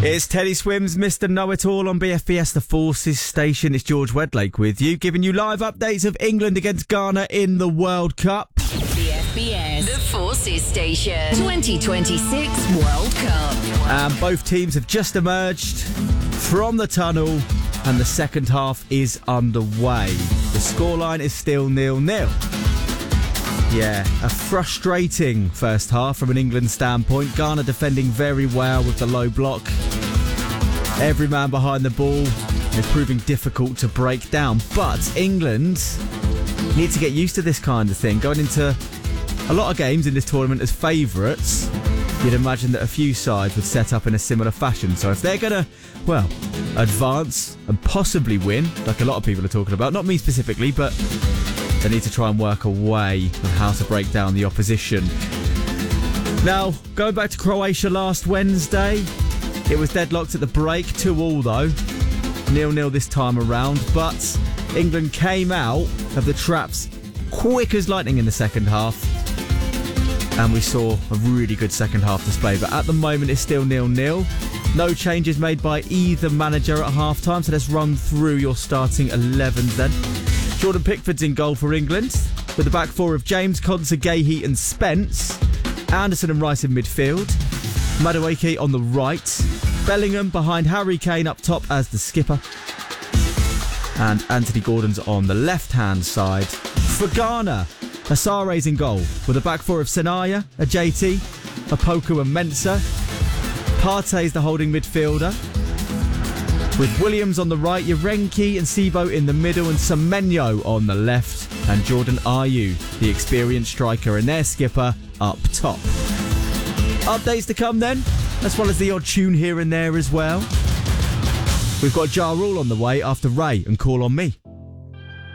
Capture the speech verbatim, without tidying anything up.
It's Teddy Swims, Mister Know-It-All on B F B S The Forces station. It's George Wedlake with you, giving you live updates of England against Ghana in the World Cup. B F B S The Forces station twenty twenty-six World Cup. And both teams have just emerged from the tunnel and the second half is underway. The scoreline is still nil-nil. Yeah, a frustrating first half from an England standpoint. Ghana defending very well with the low block. Every man behind the ball is proving difficult to break down. But England need to get used to this kind of thing. Going into a lot of games in this tournament as favourites, you'd imagine that a few sides would set up in a similar fashion. So if they're going to, well, advance and possibly win, like a lot of people are talking about, not me specifically, but they need to try and work a way on how to break down the opposition. Now, going back to Croatia last Wednesday, it was deadlocked at the break, two all though, nil-nil this time around, but England came out of the traps quick as lightning in the second half, and we saw a really good second half display, but at the moment it's still nil-nil. No changes made by either manager at half-time, so let's run through your starting elevens then. Jordan Pickford's in goal for England, with the back four of James, Konsa, Gahey and Spence. Anderson and Rice in midfield. Madueke on the right. Bellingham behind Harry Kane up top as the skipper. And Anthony Gordon's on the left-hand side. For Ghana, Asare's in goal, with a back four of Senaya, a J T, a Poku and Mensah. Partey's the holding midfielder, with Williams on the right, Yarenki and Sibo in the middle, and Semenyo on the left, and Jordan Ayew, the experienced striker and their skipper, up top. Updates to come then, as well as the odd tune here and there as well. We've got Ja Rule on the way after Ray and Call on Me.